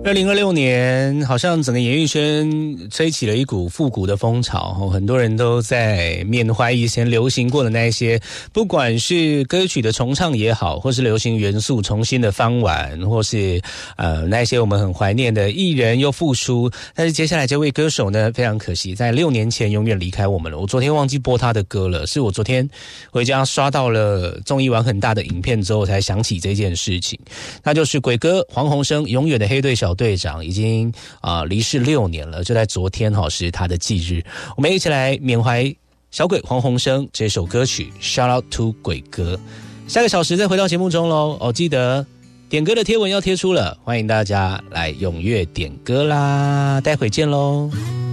2026年好像整个演艺圈吹起了一股复古的风潮，很多人都在缅怀以前流行过的那一些，不管是歌曲的重唱也好，或是流行元素重新的翻玩，或是那一些我们很怀念的艺人又复出。但是接下来这位歌手呢，非常可惜，在6年前永远离开我们了。我昨天忘记播他的歌了，是我昨天回家刷到了综艺玩很大的影片之后才想起这件事情。那就是鬼哥黄鸿升，永远的黑队小队长，已经离世6年了，就在昨天是他的忌日。我们一起来缅怀小鬼黄鸿升这首歌曲 Shout Out to 鬼哥。下个小时再回到节目中咯，记得点歌的贴文要贴出了，欢迎大家来踊跃点歌啦，待会见咯。